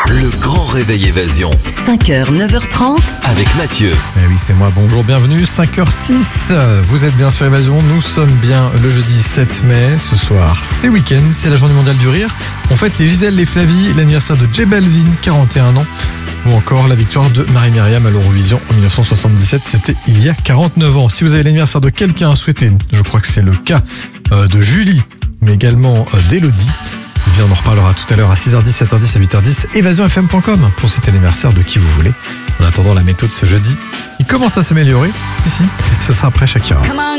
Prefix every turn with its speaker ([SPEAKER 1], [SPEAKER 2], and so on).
[SPEAKER 1] Le grand réveil Évasion
[SPEAKER 2] 5h, 9h30.
[SPEAKER 1] avec Mathieu.
[SPEAKER 3] Eh oui, c'est moi, bonjour, bienvenue, 5h06, vous êtes bien sur Évasion, nous sommes bien le jeudi 7 mai, ce soir c'est week-end, c'est la journée mondiale du rire, on fête les Gisèle, les Flavie, l'anniversaire de J Balvin, 41 ans, ou encore la victoire de Marie-Myriam à l'Eurovision en 1977, c'était il y a 49 ans. Si vous avez l'anniversaire de quelqu'un à souhaiter, je crois que c'est le cas de Julie, mais également d'Elodie, eh bien, on en reparlera tout à l'heure à 6h10, 7h10, à 8h10, évasionfm.com pour citer l'anniversaire de qui vous voulez. En attendant la méthode de ce jeudi, il commence à s'améliorer. Ici, ce sera après Shakira.
[SPEAKER 2] Come on,